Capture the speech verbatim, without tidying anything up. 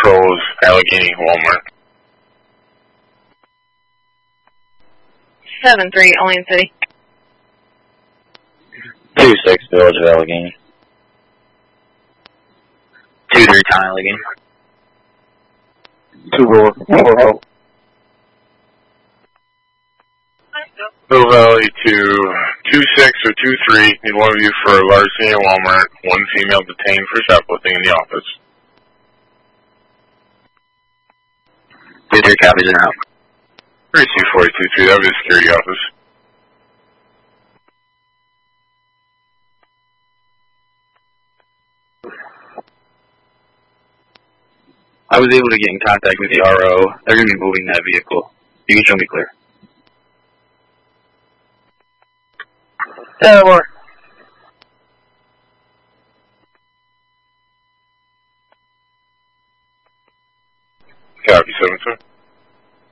patrols Allegheny Walmart. seven three, Olean City. two six, Village of Allegheny. two three, Town Allegheny. two four, four four. Middle Valley to two six or two three, need one of you for larceny at Walmart, one female detained for shoplifting in the office. two three copies and out. three two four two two, that was the security office. I was able to get in contact with the R O. They're going to be moving that vehicle. You can show me clear. Yeah, more. Copy, seven sir.